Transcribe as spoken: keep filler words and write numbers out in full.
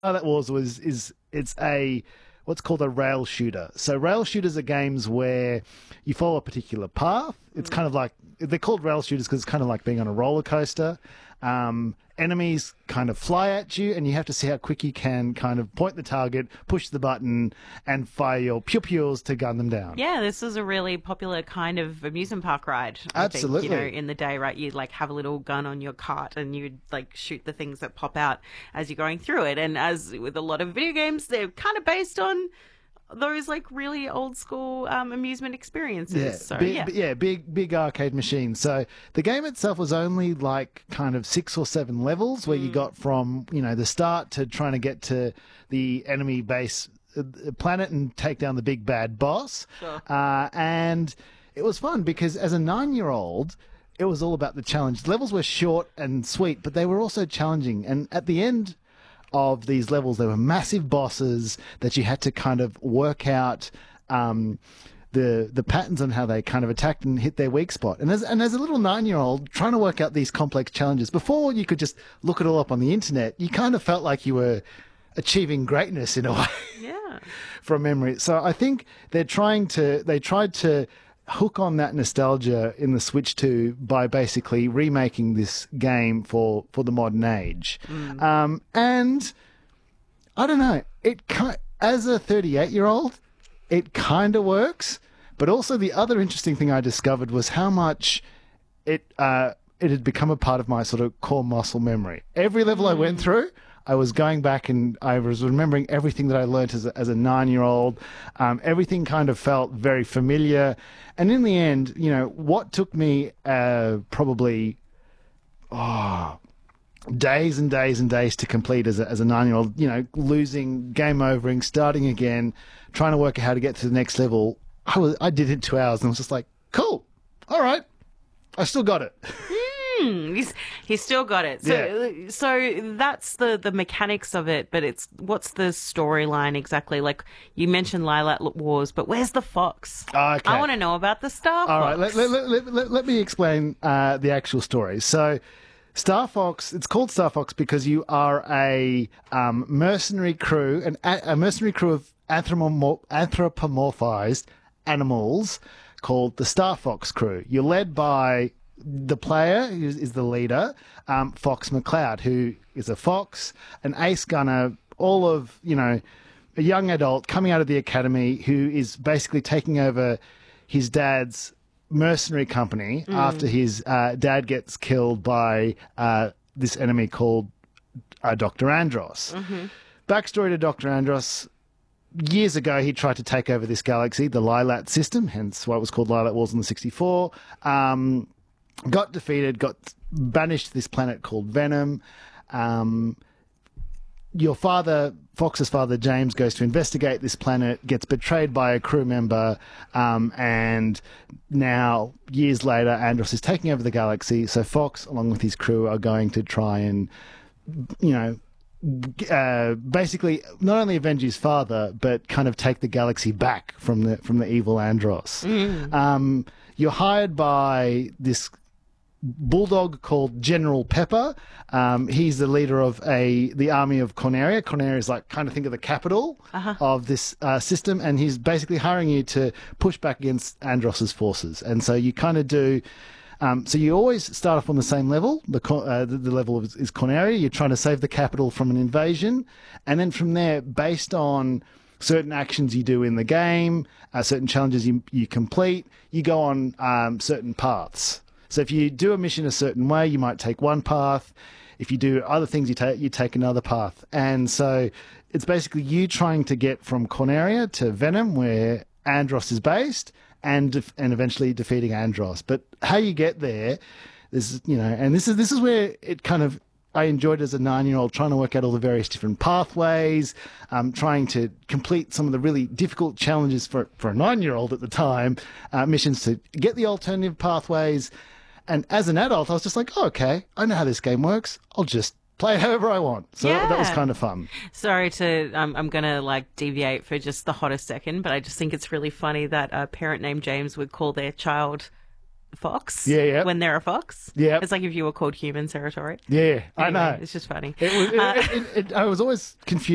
That Wars was is it's a what's called a rail shooter. So rail shooters are games where you follow a particular path. It's mm. kind of like they're called rail shooters because it's kind of like being on a roller coaster. Um, enemies kind of fly at you, and you have to see how quick you can kind of point the target, push the button, and fire your pew-pews to gun them down. Yeah, this is a really popular kind of amusement park ride. I Absolutely. think, you know, in the day, right? You'd like have a little gun on your cart, and you'd like shoot the things that pop out as you're going through it. And as with a lot of video games, they're kind of based on those like really old school um, amusement experiences. Yeah, so, big, yeah. yeah, big, big arcade machines. So the game itself was only like kind of six or seven levels where mm. you got from, you know, the start to trying to get to the enemy base uh, planet and take down the big bad boss. Sure. Uh, and it was fun because as a nine-year-old, it was all about the challenge. The levels were short and sweet, but they were also challenging. And at the end of these levels, there were massive bosses that you had to kind of work out um, the the patterns on how they kind of attacked and hit their weak spot. And as and as a little nine-year-old trying to work out these complex challenges, before you could just look it all up on the internet, you kind of felt like you were achieving greatness in a way. Yeah. From memory. So I think they're trying to they tried to hook on that nostalgia in the Switch two by basically remaking this game for, for the modern age. Mm. Um, and I don't know, it as a thirty-eight-year-old, it kind of works. But also the other interesting thing I discovered was how much it uh, it had become a part of my sort of core muscle memory. Every level mm. I went through, I was going back and I was remembering everything that I learned as a, as a nine-year-old. Um, everything kind of felt very familiar. And in the end, you know, what took me uh, probably oh, days and days and days to complete as a, as a nine-year-old, you know, losing, game overing, starting again, trying to work out how to get to the next level, I, was, I did it in two hours and I was just like, cool, all right, I still got it. He's he's still got it. So yeah. so that's the, the mechanics of it, but it's what's the storyline exactly? Like you mentioned Lylat Wars, but where's the fox? Okay. I want to know about the Star Fox. All right, let, let, let, let, let me explain uh, the actual story. So Star Fox, it's called Star Fox because you are a um, mercenary crew, an, a mercenary crew of anthropomorph- anthropomorphized animals called the Star Fox crew. You're led by the player, who is the leader, um, Fox McCloud, who is a fox, an ace gunner, all of, you know, a young adult coming out of the academy who is basically taking over his dad's mercenary company mm. after his uh, dad gets killed by uh, this enemy called uh, Doctor Andros. Mm-hmm. Backstory to Doctor Andros. Years ago, he tried to take over this galaxy, the Lylat system, hence why it was called Lylat Wars on the sixty-four. Um, got defeated, got banished to this planet called Venom. Um, your father, Fox's father, James, goes to investigate this planet, gets betrayed by a crew member, um, and now, years later, Andros is taking over the galaxy. So Fox, along with his crew, are going to try and, you know, Uh, basically not only avenge his father, but kind of take the galaxy back from the from the evil Andros. Mm. Um, you're hired by this bulldog called General Pepper. Um, he's the leader of a the army of Corneria. Corneria is like kind of think of the capital uh-huh. of this uh, system, and he's basically hiring you to push back against Andros's forces. And so you kind of do. Um, so you always start off on the same level. The, uh, the, the level is, is Corneria. You're trying to save the capital from an invasion. And then from there, based on certain actions you do in the game, uh, certain challenges you, you complete, you go on um, certain paths. So if you do a mission a certain way, you might take one path. If you do other things, you take you take another path. And so it's basically you trying to get from Corneria to Venom, where Andros is based, and def- and eventually defeating Andros. But how you get there, this is, you know, and this is this is where it kind of I enjoyed as a nine-year-old trying to work out all the various different pathways, um, trying to complete some of the really difficult challenges for for a nine-year-old at the time, uh, missions to get the alternative pathways. And as an adult, I was just like, oh, okay, I know how this game works. I'll just play it however I want. So yeah. that was kind of fun. Sorry to, um, I'm going to like deviate for just the hottest second, but I just think it's really funny that a parent named James would call their child Fox yeah, yeah. when they're a fox. Yeah. It's like if you were called Human Territory. Yeah, anyway, I know. It's just funny. It was, it, uh, it, it, it, I was always confused.